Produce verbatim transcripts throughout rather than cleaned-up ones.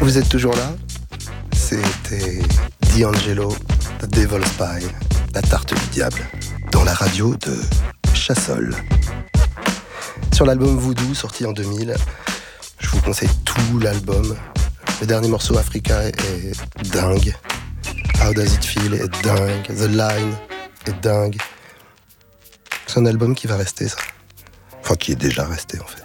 Vous êtes toujours là? C'était D'Angelo, The Devil's Pie, la tarte du diable, dans la radio de Chassol. Sur l'album Voodoo, sorti en deux mille, je vous conseille tout l'album. Le dernier morceau, Africa, est dingue. How Does It Feel est dingue. The Line est dingue. C'est un album qui va rester, ça. Enfin, qui est déjà resté, en fait.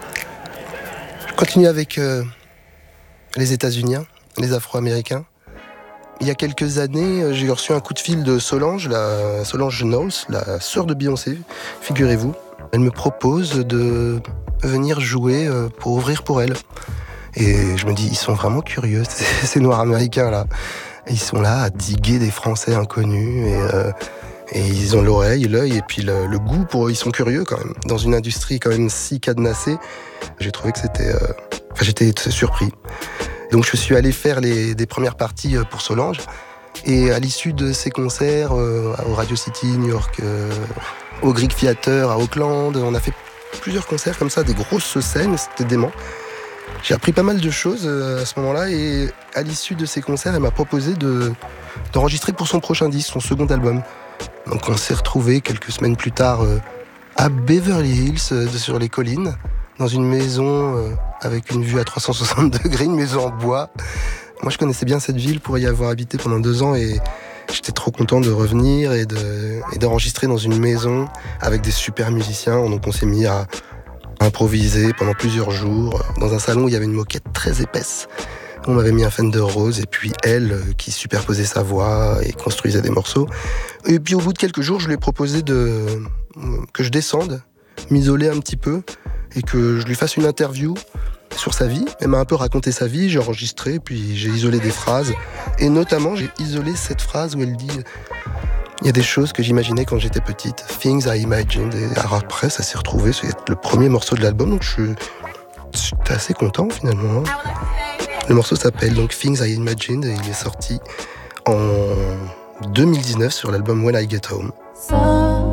Je continue avec euh, les États-Unis, les Afro-Américains. Il y a quelques années, j'ai reçu un coup de fil de Solange, la Solange Knowles, la sœur de Beyoncé, figurez-vous. Elle me propose de venir jouer euh, pour ouvrir pour elle. Et je me dis, ils sont vraiment curieux, ces, ces Noirs américains là. Ils sont là à diguer des Français inconnus et, euh, et ils ont l'oreille, l'œil et puis le, le goût pour eux. Ils sont curieux quand même. Dans une industrie quand même si cadenassée, j'ai trouvé que c'était... Euh... Enfin, j'étais surpris. Donc je suis allé faire les, des premières parties pour Solange. Et à l'issue de ces concerts, euh, au Radio City, New York, euh, au Greek Theatre, à Auckland, on a fait plusieurs concerts comme ça, des grosses scènes, c'était dément. J'ai appris pas mal de choses à ce moment-là et à l'issue de ces concerts, elle m'a proposé de, d'enregistrer pour son prochain disque, son second album. Donc on s'est retrouvés quelques semaines plus tard euh, à Beverly Hills, euh, sur les collines, dans une maison euh, avec une vue à trois cent soixante degrés, une maison en bois. Moi je connaissais bien cette ville pour y avoir habité pendant deux ans et j'étais trop content de revenir et, de, et d'enregistrer dans une maison avec des super musiciens. Donc on s'est mis à improviser pendant plusieurs jours dans un salon où il y avait une moquette très épaisse. On m'avait mis un Fender Rose et puis elle qui superposait sa voix et construisait des morceaux. Et puis au bout de quelques jours, je lui ai proposé de, que je descende, m'isoler un petit peu et que je lui fasse une interview sur sa vie. Elle m'a un peu raconté sa vie, j'ai enregistré, puis j'ai isolé des phrases. Et notamment, j'ai isolé cette phrase où elle dit... Il y a des choses que j'imaginais quand j'étais petite. Things I imagined. Et alors après, ça s'est retrouvé. C'est le premier morceau de l'album, donc je suis assez content finalement. Le morceau s'appelle donc Things I Imagined et il est sorti en deux mille dix-neuf sur l'album When I Get Home. So